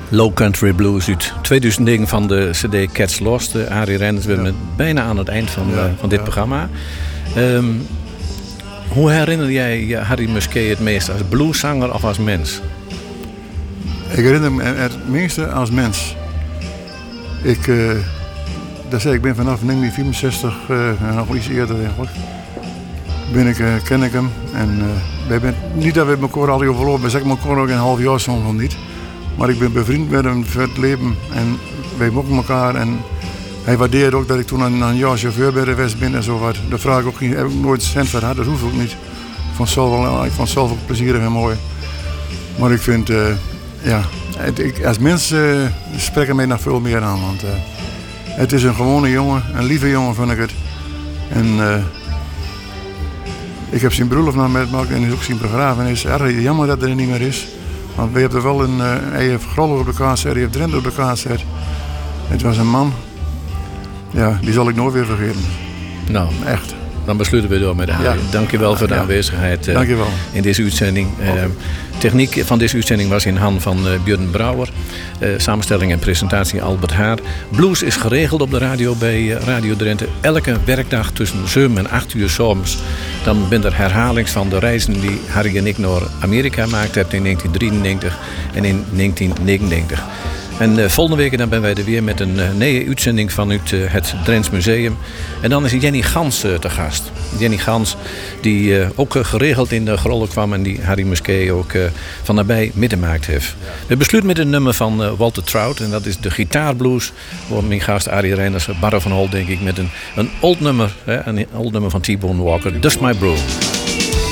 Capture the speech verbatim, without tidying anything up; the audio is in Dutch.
Low Country Blues uit tweeduizend negen van de cd Cats Lost. Uh, Arie Renders, we zijn ja. bijna aan het eind van, ja, uh, van dit ja. programma. Um, hoe herinner jij Harry Musquet het meest? Als blueszanger of als mens? Ik herinner me het meeste als mens. Ik, uh, dat zei, ik ben vanaf negentien vierenzestig, uh, nog iets eerder eigenlijk, ben ik, uh, ken ik hem. En, uh, wij ben, niet dat we elkaar al overlopen, we zeggen elkaar ook een half jaar soms nog niet. Maar ik ben bevriend met hem voor het leven en wij mochten elkaar. En hij waardeerde ook dat ik toen een, een jaar chauffeur bij de West ben en zo wat. Daar vraag ik ook niet, heb ik nooit cent voor gehad, dat hoeft ook niet. Ik vond het zelf, wel, ik vond het zelf ook plezierig en mooi. Maar ik vind, uh, ja, het, ik, als mensen uh, spreken mij nog veel meer aan. Want uh, het is een gewone jongen, een lieve jongen vind ik het. En uh, ik heb zijn bruiloft meegemaakt en ook zijn begrafenis. Erg jammer dat er niet meer is. Want we hebben wel een, uh, hij heeft Grollo op de kaart gezet, hij heeft Drenthe op de kaart gezet. Het was een man, ja, die zal ik nooit weer vergeten. Nou, echt. Dan besluiten we door met de Harry. Ja. Dank je wel voor de ja. aanwezigheid uh, Dank je wel. in deze uitzending. Uh, techniek van deze uitzending was in handen van uh, Björn Brouwer. Uh, samenstelling en presentatie Albert Haar. Blues is geregeld op de radio bij uh, Radio Drenthe. Elke werkdag tussen zeven en acht uur 's avonds. Dan ben er herhalings van de reizen die Harry en ik naar Amerika gemaakt hebben in negentien drieënnegentig en in negentien negenennegentig. En uh, volgende week dan ben wij er weer met een uh, nieuwe uitzending vanuit uh, het Drents Museum. En dan is Jenny Gans uh, te gast. Jenny Gans, die uh, ook uh, geregeld in de Grollen kwam en die Harry Musquet ook uh, van nabij meegemaakt heeft. We besluiten met een nummer van uh, Walter Trout en dat is de gitaarblues. Voor mijn gast Arie Renders, Barre van Hol denk ik met een, een old nummer, hè, een old nummer van T-Bone Walker, Dust My Brew.